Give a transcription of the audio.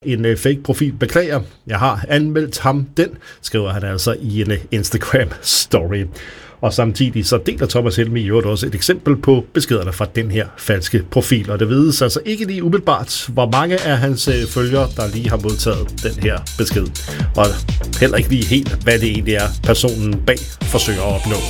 En fake profil. Beklager, jeg har anmeldt ham. Den skriver han altså i en Instagram-story. Og samtidig så deler Thomas Helmig i øvrigt også et eksempel på beskederne fra den her falske profil. Og det vides altså ikke lige umiddelbart, hvor mange af hans følgere, der lige har modtaget den her besked. Og heller ikke lige helt, hvad det egentlig er, personen bag forsøger at opnå.